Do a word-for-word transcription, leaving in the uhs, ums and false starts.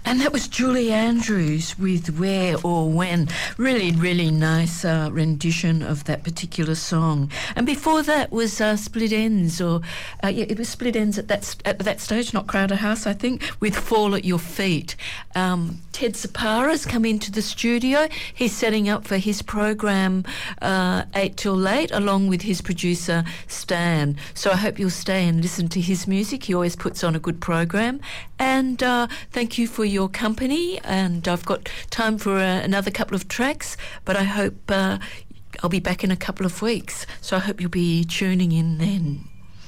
And that was Julie Andrews with Where or When. Really, really nice uh, rendition of that particular song. And before that was uh, Split Ends, or uh, yeah, it was Split Ends at that at that stage, not Crowder House, I think, with Fall at Your Feet. Um, Ted Sapara's come into the studio. He's setting up for his program uh, eight till late, along with his producer Stan. So I hope you'll stay and listen to his music. He always puts on a good program. And uh, thank you for your company. And I've got time for uh, another couple of tracks, but I hope uh, I'll be back in a couple of weeks. So I hope you'll be tuning in then.